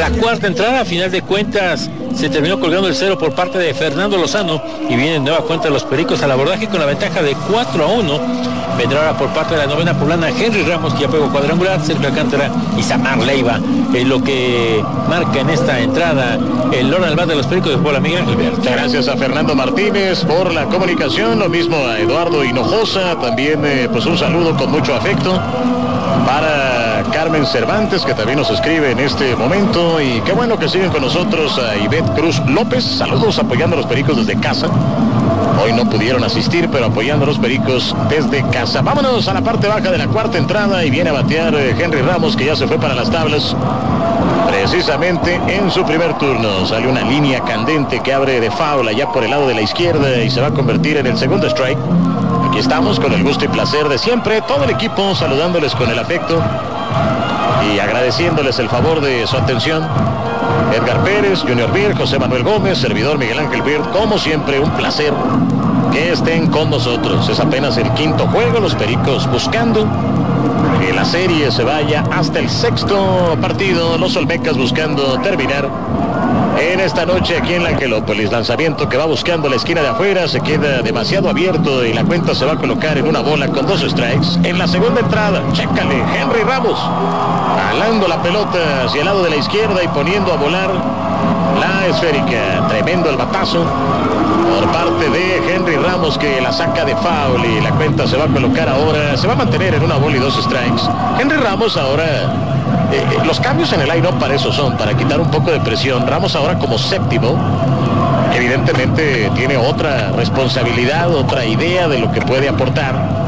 la cuarta entrada. A final de cuentas se terminó colgando el 0 por parte de Fernando Lozano y viene nueva cuenta los Pericos al abordaje con la ventaja de 4-1. Vendrá ahora por parte de la novena poblana Henry Ramos, que ya pegó cuadrangular, Sergio Alcántara y Samar Leiva, lo que marca en esta entrada el Lord al bat de los Pericos de Puebla. Miguel Gilberto. Gracias a Fernando Martínez por la comunicación, lo mismo a Eduardo Hinojosa, también pues un saludo con mucho afecto para Carmen Cervantes, que también nos escribe en este momento, y qué bueno que siguen con nosotros a Ivette Cruz López, saludos apoyando a los Pericos desde casa. Hoy no pudieron asistir, pero apoyando a los Pericos desde casa. Vámonos a la parte baja de la cuarta entrada y viene a batear Henry Ramos, que ya se fue para las tablas. Precisamente en su primer turno sale una línea candente que abre de foul allá por el lado de la izquierda y se va a convertir en el segundo strike. Aquí estamos con el gusto y placer de siempre, todo el equipo saludándoles con el afecto y agradeciéndoles el favor de su atención. Edgar Pérez, Junior Beer, José Manuel Gómez, servidor Miguel Ángel Beer, como siempre un placer que estén con nosotros. Es apenas el quinto juego, los Pericos buscando que la serie se vaya hasta el sexto partido, los Olmecas buscando terminar en esta noche aquí en la Angelópolis. Lanzamiento que va buscando la esquina de afuera, se queda demasiado abierto y la cuenta se va a colocar en una bola con 2 strikes. En la segunda entrada, chécale, Henry Ramos jalando la pelota hacia el lado de la izquierda y poniendo a volar la esférica. Tremendo el batazo por parte de Henry Ramos, que la saca de foul y la cuenta se va a colocar ahora, se va a mantener en una bola y 2 strikes. Henry Ramos ahora, los cambios en el line-up para eso son, para quitar un poco de presión. Ramos ahora como séptimo, evidentemente tiene otra responsabilidad, otra idea de lo que puede aportar.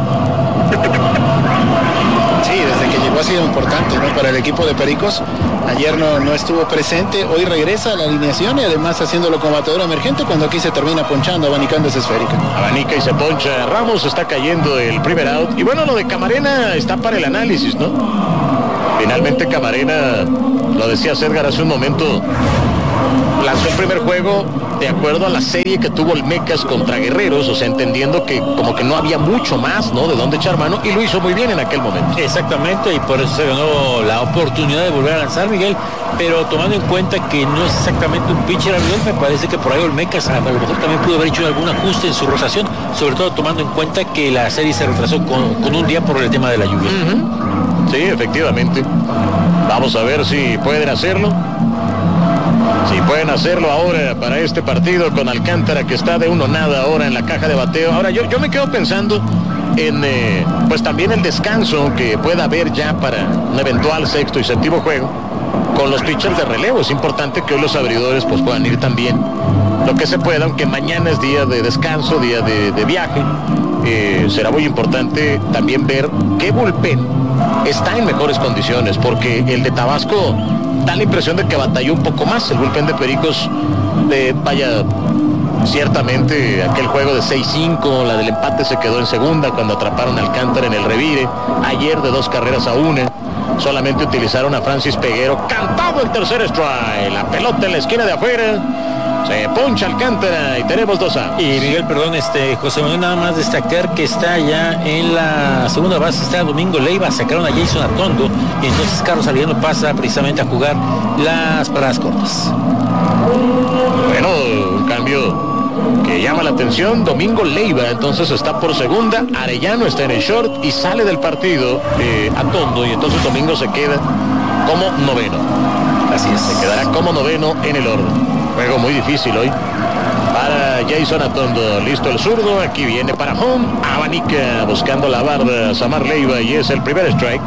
Sí, desde que llegó ha sido importante, ¿no?, para el equipo de Pericos. Ayer no estuvo presente, hoy regresa a la alineación y además haciéndolo como bateador emergente cuando aquí se termina ponchando, abanicando esa esférica. Abanica y se poncha, Ramos está cayendo el primer out. Y bueno, lo de Camarena está para el análisis, ¿no? Finalmente Camarena, lo decía Edgar hace un momento, lanzó el primer juego de acuerdo a la serie que tuvo Olmecas contra Guerreros, o sea, entendiendo que como que no había mucho más, ¿no?, de dónde echar mano, y lo hizo muy bien en aquel momento. Exactamente, y por eso se ganó la oportunidad de volver a lanzar, Miguel, pero tomando en cuenta que no es exactamente un pitcher abridor, me parece que por ahí Olmecas a lo mejor también pudo haber hecho algún ajuste en su rotación, sobre todo tomando en cuenta que la serie se retrasó con un día por el tema de la lluvia. Sí, efectivamente. Vamos a ver si pueden hacerlo. Si pueden hacerlo ahora para este partido con Alcántara, que está de 1-0 ahora en la caja de bateo. Ahora yo me quedo pensando en pues también el descanso que pueda haber ya para un eventual sexto y séptimo juego con los pitchers de relevo. Es importante que hoy los abridores pues puedan ir también lo que se pueda, aunque mañana es día de descanso, día de viaje. Será muy importante también ver qué bullpen está en mejores condiciones, porque el de Tabasco da la impresión de que batalló un poco más. El bullpen de Pericos, vaya, ciertamente aquel juego de 6-5, la del empate se quedó en segunda cuando atraparon a Alcántara en el revire. Ayer de 2 carreras a 1, solamente utilizaron a Francis Peguero. Cantado el tercer strike, la pelota en la esquina de afuera, se poncha Alcántara y tenemos 2 outs. Y Miguel, perdón, José Manuel, nada más destacar que está ya en la segunda base, está Domingo Leiva, sacaron a Jason Atondo y entonces Carlos Arellano pasa precisamente a jugar las paradas cortas. Bueno, un cambio que llama la atención. Domingo Leiva entonces está por segunda, Arellano está en el short y sale del partido Atondo, y entonces Domingo se queda como noveno. Así es, se quedará como noveno en el orden. Juego muy difícil hoy para Jason Atondo. Listo el zurdo, aquí viene para home, abanica buscando la barda Samar Leiva y es el primer strike.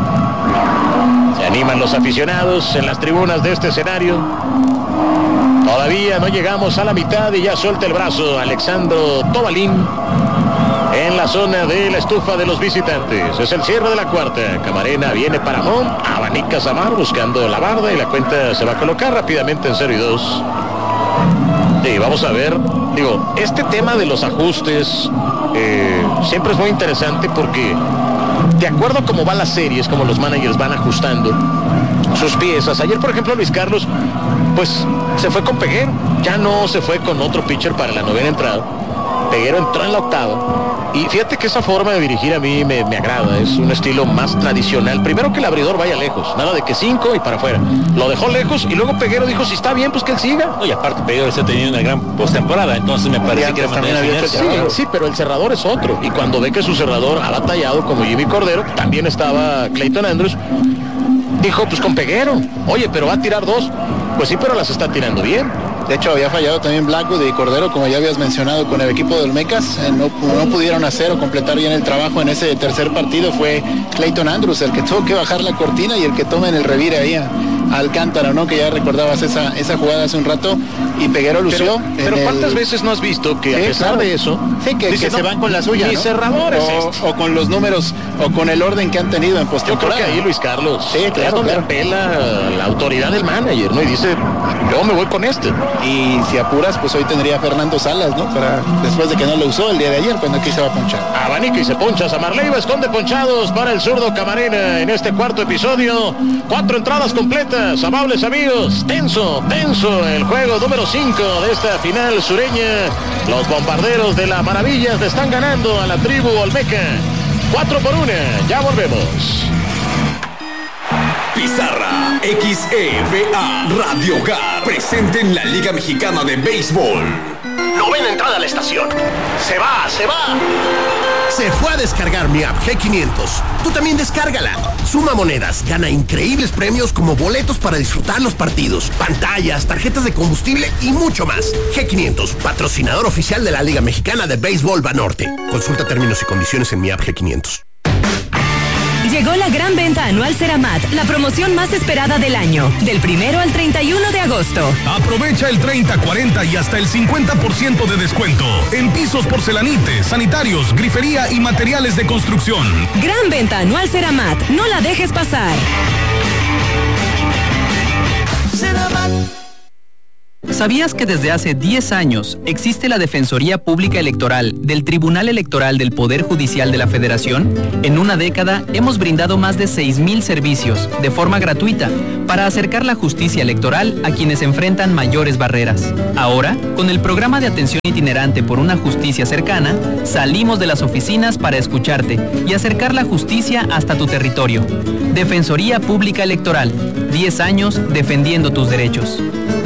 Se animan los aficionados en las tribunas de este escenario. Todavía no llegamos a la mitad y ya suelta el brazo Alexandro Tobalín en la zona de la estufa de los visitantes. Es el cierre de la cuarta. Camarena viene para home, abanica Samar buscando la barda y la cuenta se va a colocar rápidamente en 0-2. Sí, vamos a ver, este tema de los ajustes siempre es muy interesante, porque de acuerdo a cómo va la serie es como los managers van ajustando sus piezas. Ayer, por ejemplo, Luis Carlos pues se fue con Peguero, ya no se fue con otro pitcher para la novena entrada, Peguero entró en la octava. Y fíjate que esa forma de dirigir a mí me agrada. Es un estilo más tradicional. Primero que el abridor vaya lejos. Nada de que 5 y para afuera. Lo dejó lejos y luego Peguero dijo, si está bien, pues que él siga. Y aparte Peguero está teniendo una gran postemporada. Entonces me parece que también había sí, pero el cerrador es otro. Y cuando ve que su cerrador ha batallado como Jimmy Cordero, también estaba Clayton Andrews, dijo, pues con Peguero. Oye, pero va a tirar 2. Pues sí, pero las está tirando bien. De hecho, había fallado también Blackwood y Cordero, como ya habías mencionado, con el equipo de Olmecas. No pudieron hacer o completar bien el trabajo en ese tercer partido. Fue Clayton Andrews el que tuvo que bajar la cortina y el que toma en el revire ahí a Alcántara, ¿no? Que ya recordabas esa jugada hace un rato. Y Peguero lució. Pero ¿cuántas veces no has visto que a pesar de eso, que se van con la suya, ¿no? Cerradores o con los números o con el orden que han tenido en postemporada? Yo creo que ahí Luis Carlos es donde apela la autoridad del manager, ¿no? Y dice, yo me voy con este. Y si apuras, pues hoy tendría Fernando Salas, ¿no? Después de que no lo usó el día de ayer, cuando aquí se va a ponchar. Abanica y se poncha. Samarleiva esconde ponchados para el zurdo Camarena en este cuarto episodio. 4 entradas completas, amables amigos. Tenso el juego número 5 de esta final sureña. Los bombarderos de la Maravillas le están ganando a la tribu Olmeca. 4-1, ya volvemos. Pizarra XEVA Radio Hogar presente en la Liga Mexicana de Béisbol. Novena entrada a la estación. Se va. Se fue a descargar mi app G500. Tú también descárgala. Suma monedas, gana increíbles premios como boletos para disfrutar los partidos, pantallas, tarjetas de combustible y mucho más. G500, patrocinador oficial de la Liga Mexicana de Béisbol Banorte. Consulta términos y condiciones en mi app G500. Llegó la gran venta anual Ceramat, la promoción más esperada del año, del 1 al 31 de agosto. Aprovecha el 30, 40 y hasta el 50% de descuento en pisos porcelanites, sanitarios, grifería y materiales de construcción. Gran venta anual Ceramat, no la dejes pasar. Ceramat. ¿Sabías que desde hace 10 años existe la Defensoría Pública Electoral del Tribunal Electoral del Poder Judicial de la Federación? En una década hemos brindado más de 6,000 servicios de forma gratuita para acercar la justicia electoral a quienes enfrentan mayores barreras. Ahora, con el programa de atención itinerante por una justicia cercana, salimos de las oficinas para escucharte y acercar la justicia hasta tu territorio. Defensoría Pública Electoral, 10 años defendiendo tus derechos.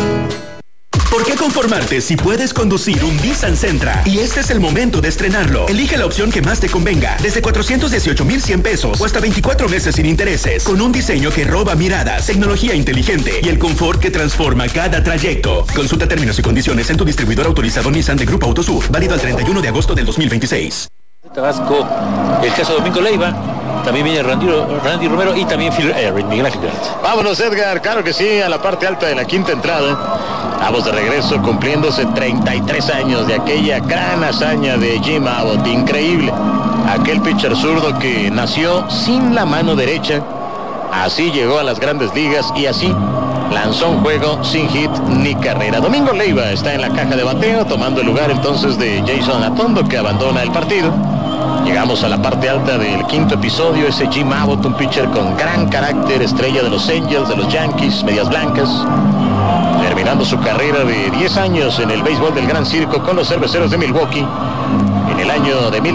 ¿Por qué conformarte si puedes conducir un Nissan Sentra? Y este es el momento de estrenarlo. Elige la opción que más te convenga, desde 418,100 pesos o hasta 24 meses sin intereses, con un diseño que roba miradas, tecnología inteligente y el confort que transforma cada trayecto. Consulta términos y condiciones en tu distribuidor autorizado Nissan de Grupo Autosur, válido al 31 de agosto del 2026. Tabasco, el caso de Domingo Leiva. También viene Randy Romero y también Miguel Ángel Garza. Vámonos, Edgar, claro que sí, a la parte alta de la quinta entrada. Vamos de regreso, cumpliéndose 33 años de aquella gran hazaña de Jim Abbott. Increíble. Aquel pitcher zurdo que nació sin la mano derecha. Así llegó a las grandes ligas y así lanzó un juego sin hit ni carrera. Domingo Leiva está en la caja de bateo, tomando el lugar entonces de Jason Atondo, que abandona el partido. Llegamos a la parte alta del quinto episodio. Ese Jim Abbott, un pitcher con gran carácter, estrella de los Angels, de los Yankees, medias blancas, terminando su carrera de 10 años en el béisbol del Gran Circo con los Cerveceros de Milwaukee en el año de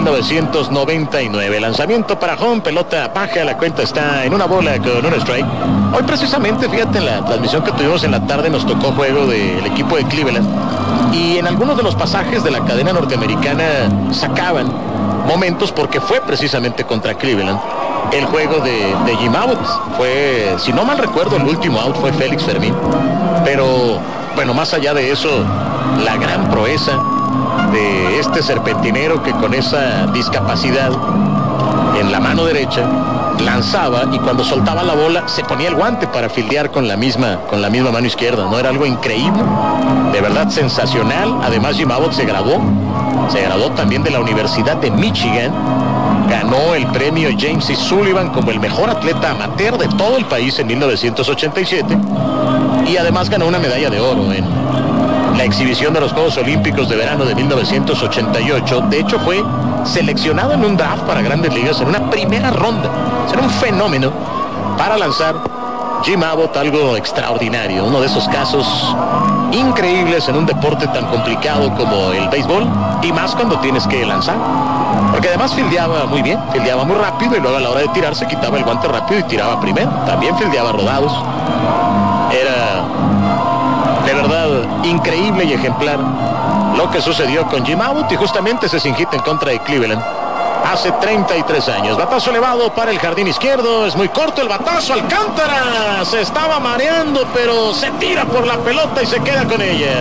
1999. Lanzamiento para home, pelota baja, la cuenta está en una bola con un strike. Hoy precisamente, fíjate, en la transmisión que tuvimos en la tarde nos tocó juego del equipo de Cleveland y en algunos de los pasajes de la cadena norteamericana sacaban momentos porque fue precisamente contra Cleveland el juego de Jim Abbott. Fue, si no mal recuerdo, el último out fue Félix Fermín, pero bueno, más allá de eso, la gran proeza de este serpentinero que con esa discapacidad en la mano derecha lanzaba y cuando soltaba la bola se ponía el guante para fildear con la misma mano izquierda, ¿no? Era algo increíble, de verdad sensacional. Además, Jim Abbott se graduó también de la Universidad de Michigan, ganó el premio James E. Sullivan como el mejor atleta amateur de todo el país en 1987 y además ganó una medalla de oro en la exhibición de los Juegos Olímpicos de verano de 1988. De hecho, fue seleccionado en un draft para Grandes Ligas en una primera ronda. Será un fenómeno para lanzar Jim Abbott, algo extraordinario, uno de esos casos increíbles en un deporte tan complicado como el béisbol, y más cuando tienes que lanzar, porque además fildeaba muy bien, fildeaba muy rápido, y luego a la hora de tirar se quitaba el guante rápido y tiraba primero, también fildeaba rodados. Era de verdad increíble y ejemplar lo que sucedió con Jim Abbott, y justamente ese sin hit en contra de Cleveland hace 33 años. Batazo elevado para el jardín izquierdo, es muy corto el batazo. Alcántara se estaba mareando, pero se tira por la pelota y se queda con ella.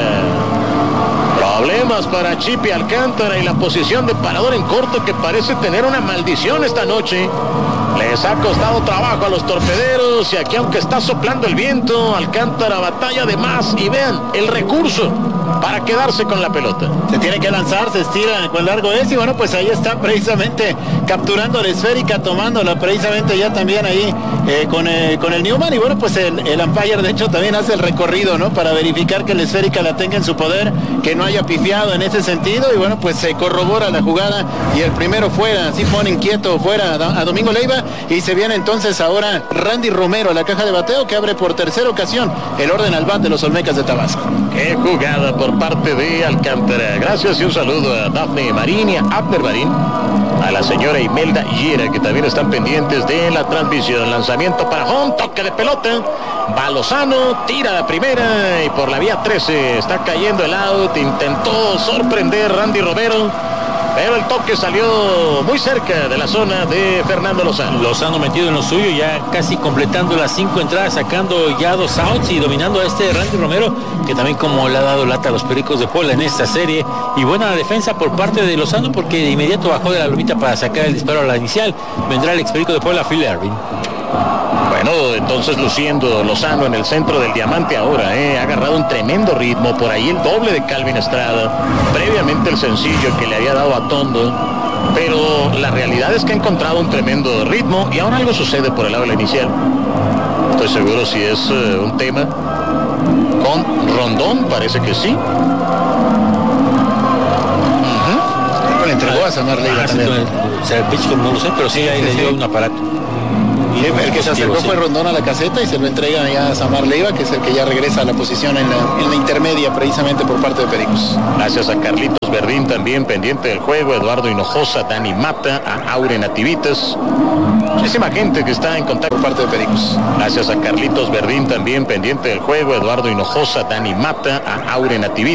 Problemas para Chippy Alcántara y la posición de parador en corto, que parece tener una maldición esta noche. Les ha costado trabajo a los torpederos, y aquí, aunque está soplando el viento, Alcántara batalla de más, y vean el recurso para quedarse con la pelota. Se tiene que lanzar, se estira con largo y bueno, pues ahí está precisamente capturando la esférica, tomándola precisamente ya también ahí con el Newman, y bueno, pues el umpire de hecho también hace el recorrido, ¿no? Para verificar que la esférica la tenga en su poder, que no haya pifiado en ese sentido, y bueno, pues se corrobora la jugada, y el primero fuera, así pone inquieto fuera a Domingo Leiva, y se viene entonces ahora Randy Romero a la caja de bateo, que abre por tercera ocasión el orden al bat de los Olmecas de Tabasco. ¡Qué jugada por parte de Alcántara! Gracias, y un saludo a Dafne Marín y a Abner Marín, a la señora Imelda Yera, que también están pendientes de la transmisión. Lanzamiento para home, toque de pelota, va Lozano, tira la primera, y por la vía 13 está cayendo el out. Intentó sorprender Randy Romero, pero el toque salió muy cerca de la zona de Fernando Lozano. Lozano metido en lo suyo, ya casi completando las 5 entradas, sacando ya 2 outs y dominando a este Randy Romero, que también como le ha dado lata a los Pericos de Puebla en esta serie. Y buena defensa por parte de Lozano, porque de inmediato bajó de la lomita para sacar el disparo a la inicial. Vendrá el experico de Puebla, Phil Ervin. Bueno, entonces luciendo Lozano en el centro del diamante ahora, ha agarrado un tremendo ritmo, por ahí el doble de Calvin Estrada, previamente el sencillo que le había dado a Tondo, pero la realidad es que ha encontrado un tremendo ritmo, y ahora algo sucede por el lado de la inicial. Estoy seguro si es un tema con Rondón, parece que sí. Le entregó a Samar Leiva también. El pitch no lo sé, pero sí, ahí le dio un aparato. El que se acercó fue Rondón a la caseta, y se lo entrega ya a Samar Leiva, que es el que ya regresa a la posición en la intermedia, precisamente por parte de Pericos. Gracias a Carlitos Verdín, también pendiente del juego, Eduardo Hinojosa, Dani Mata, a Aure Nativitas. Muchísima gente que está en contacto por parte de Pericos. Gracias a Carlitos Verdín, también pendiente del juego, Eduardo Hinojosa, Dani Mata, a Aure Nativitas.